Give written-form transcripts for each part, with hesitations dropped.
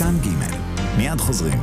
כאן ג' מיד חוזרים.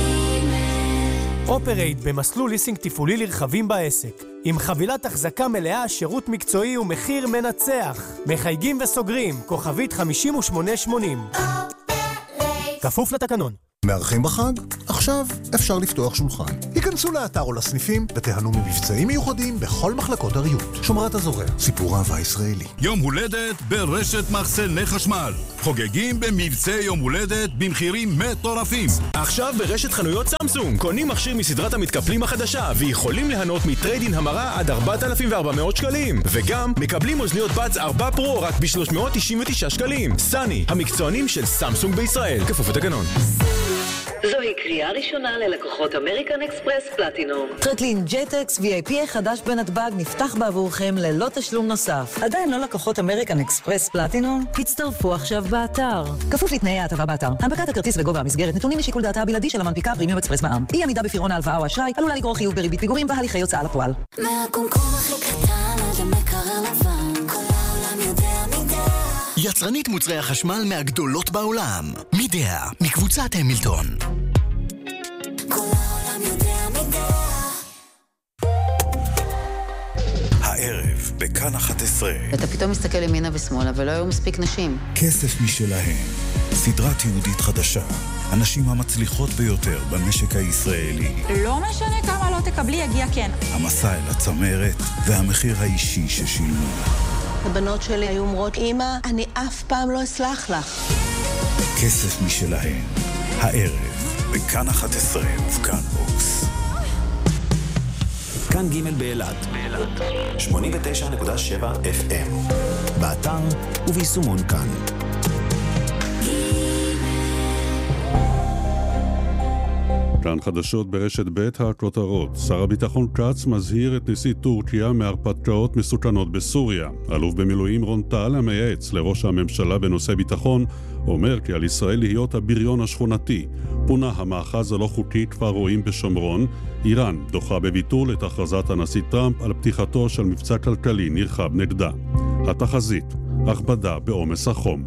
אופרייט במסלול ליסינג תפעולי לרכבים בעסק. עם חבילת החזקה מלאה, שירות מקצועי ומחיר מנצח. מחייגים וסוגרים, כוכבית 5880. כפוף לתקנון. מארחים בחג? עכשיו אפשר לפתוח שולחן. היכנסו לאתר או לסניפים ותיהנו ממבצעים מיוחדים בכל מחלקות הריהוט. שומרת הזורע, סיפור אהבה ישראלי. יום הולדת ברשת מחסני חשמל. חוגגים במבצעי יום הולדת במחירים מטורפים. עכשיו ברשת חנויות סמסונג קונים מכשיר מסדרת המתקפלים החדשה ויכולים ליהנות מטריידין המרה עד 4,400 שקלים. וגם מקבלים אוזניות בדס 4 פרו רק ב-399 שקלים. סני, המקצוענים של סמסונג בישראל. כפוף לתקנון. זוהי קריאה ראשונה ללקוחות אמריקן אקספרס פלטינום. טרקלין ג'טקס VIP חדש בנתב"ג נפתח בעבורכם ללא תשלום נוסף. עדיין לא לקוחות אמריקן אקספרס פלטינום? הצטרפו עכשיו באתר. כפוף לתנאי ההטבה באתר. הנפקת הכרטיס וגובה המסגרת נתונים לשיקול דעתה הבלעדי של המנפיקה פרימיום אקספרס מע"מ. אי עמידה בפירעון ההלוואה או אשראי עלולה לגרור חיוב בריבית פיגורים והליכי הוצאה לפועל. מהקומקום הכי קטן עד המקרר לבן, כל העולם יודע מידע. יצרנית מוצרי החשמל מהגדולות בעולם. מידע, מקבוצת המילטון. כל העולם יודע מידע. הערב בכאן 11. אתה פתאום מסתכל ימינה ושמאלה ולא היו מספיק נשים. כסף משלהם. סדרה תיעודית חדשה. הנשים המצליחות ביותר במשק הישראלי. לא משנה כמה לא תקבלי, יגיע כן. המסע אל הצמרת והמחיר האישי ששילמו. הבנות שלי היו אומרות, אמא, אני אף פעם לא אסלח לך. כסף משלהם. הערב בכאן 11 ובכאן בוקס. כאן ג' באילת 89.7 FM באתר וביישומון כאן. כאן חדשות ברשת ב' הכותרות. שר הביטחון כץ מזהיר את נשיא טורקיה מהרפתקאות מסוכנות בסוריה. אלוף במילואים רון טל, המייעץ לראש הממשלה בנושא ביטחון, אומר כי על ישראל להיות הבריון השכונתי. פונה המאחז הלא חוקי כפר רועים בשומרון. איראן דוחה בביטול את הכרזת הנשיא טראמפ על פתיחתו של מבצע כלכלי נרחב נגדה. התחזית, הכבדה בעומס החום.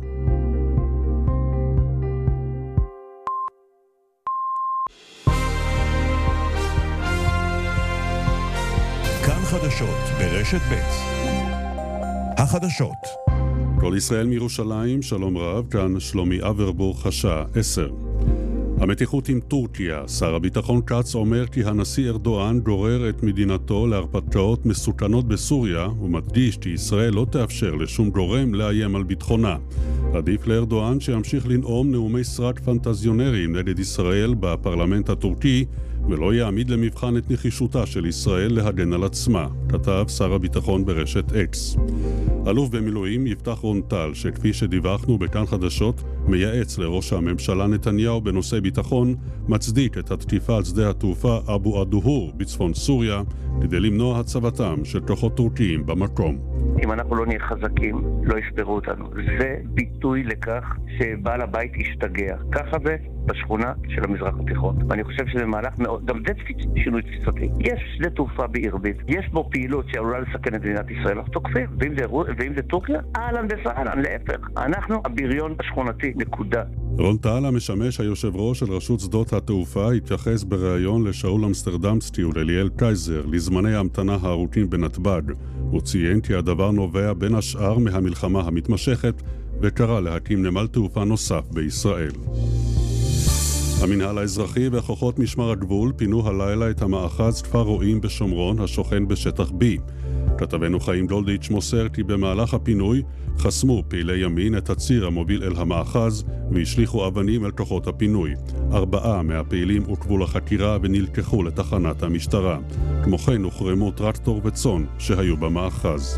חדשות ברשת ב'. החדשות. כל ישראל מירושלים, שלום רב, כאן שלומי אברבוך, השעה 10. המתיחות עם טורקיה. שר הביטחון כץ אומר כי הנשיא ארדואן גורר את מדינתו להרפתקאות מסוכנות בסוריה, ומדגיש כי ישראל לא תאפשר לשום גורם לאיים על ביטחונה. עדיף לארדואן שימשיך לנאום נאומי סרק פנטזיונריים נגד ישראל בפרלמנט הטורקי, ולא יעמיד למבחן את נחישותה של ישראל להגן על עצמה, כתב שר הביטחון ברשת אקס. אלוף במילואים יפתח רון טל, שכפי שדיווחנו בכאן חדשות, מייעץ לראש הממשלה נתניהו בנושא ביטחון, מצדיק את התקיפה על שדה התעופה אבו א-דוהור בצפון סוריה, כדי למנוע הצבתם של כוחות טורקיים במקום. אם אנחנו לא נהיה חזקים, לא יספרו אותנו. זה ביטוי לכך שבעל הבית ישתגע. ככה זה בשכונה של המזרח התיכון. ואני חושב שזה מהלך מאוד, גם זה שינוי תפיסתי. יש שדה תעופה בערבית, יש בו פעילות שעלולה לסכן את מדינת ישראל, אנחנו תוקפים. ואם זה טורקיה, אהלן וסהלן, להפך. אנחנו הבריון השכונתי, נקודה. רון טל, המשמש היושב ראש של רשות שדות התעופה, התייחס בריאיון לשאול אמסטרדמסקי ולאליאל קייזר לזמני ההמתנה הארוכים בנתב"ג. הוא ציין כי הדבר נובע בין השאר מהמלחמה המתמשכת, וקרא להקים נמל תעופה נוסף בישראל. המנהל האזרחי וכוחות משמר הגבול פינו הלילה את המאחז כפר רועים בשומרון השוכן בשטח B. כתבנו חיים גולדיץ' מוסר כי במהלך הפינוי חסמו פעילי ימין את הציר המוביל אל המאחז והשליחו אבנים אל כוחות הפינוי. 4 מהפעילים עוכבו לחקירה ונלקחו לתחנת המשטרה. כמו כן הוחרמו טרקטור וצאן שהיו במאחז.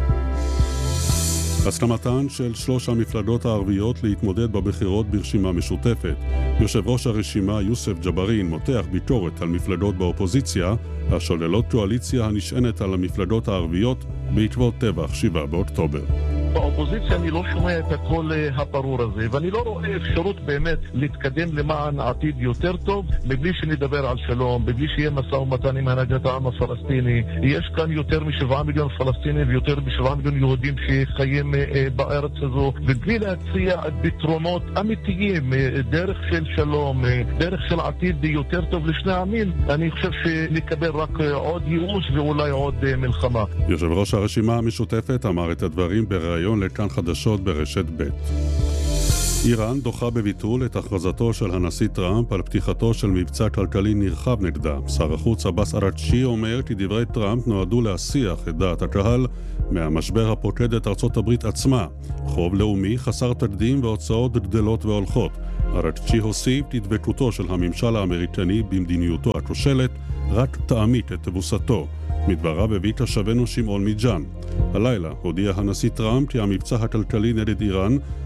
הסכמתן של 3 המפלגות הערביות להתמודד בבחירות ברשימה משותפת. יושב ראש הרשימה יוסף ג'בארין מותח ביקורת על מפלגות באופוזיציה השוללות קואליציה הנשענת על המפלגות הערביות בעקבות טבח 7 באוקטובר. מהאופוזיציה אני לא שומע את הקול הברור הזה, ואני לא רואה אפשרות באמת להתקדם למען עתיד יותר טוב, מבלי שנדבר על שלום, מבלי שיהיה משא ומתן עם הנהגת העם הפלסטיני. יש כאן יותר מ7 מיליון פלסטינים ויותר מ7 מיליון יהודים שחיים בארץ הזו, ובלי להציע פתרונות אמיתיים, דרך של שלום, דרך של עתיד יותר טוב לשני העמים, אני חושב שנקבל רק עוד ייאוש ואולי עוד מלחמה. יושב ראש הרשימה המשותפת אמר את הדברים בריאיון לכאן חדשות ברשת ב'. איראן דוחה בביטול את הכרזתו של הנשיא טראמפ על פתיחתו של מבצע כלכלי נרחב נגדה. שר החוץ עבאס אראג'י אומר כי דברי טראמפ נועדו להסיח את דעת הקהל מהמשבר הפוקד את ארצות הברית עצמה. חוב לאומי חסר תקדים והוצאות גדלות והולכות. אראג'י הוסיף כי דבקותו של הממשל האמריקני במדיניותו הכושלת רק תעמיק את תבוסתו. מדבריו הביא כשבנו שמעון מג'אן. הלילה הודיע הנשיא טראמפ כי המבצע הכלכלי נגד איראן